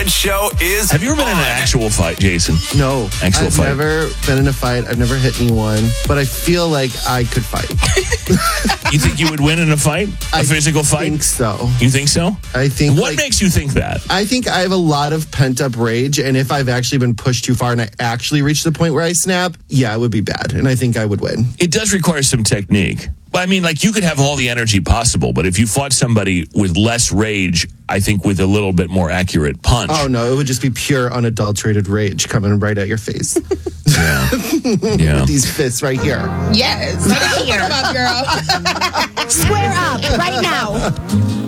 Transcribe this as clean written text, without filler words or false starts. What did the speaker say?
Fred Show is Have you ever been in an actual fight, Jason? No. Actual I've fight. never been in a fight. I've never hit anyone, but I feel like I could fight. You think you would win in a fight? A physical fight? I think so. You think so? I think What makes you think that? I think I have a lot of pent-up rage, and if I've actually been pushed too far and I actually reach the point where I snap, yeah, it would be bad, and I think I would win. It does require some technique. But I mean, like, you could have all the energy possible, but if you fought somebody with less rage, I think with a little bit more accurate punch. Oh, no, it would just be pure, unadulterated rage coming right at your face. Yeah. These fists right here. Yes. Come on, girl. Square up right now.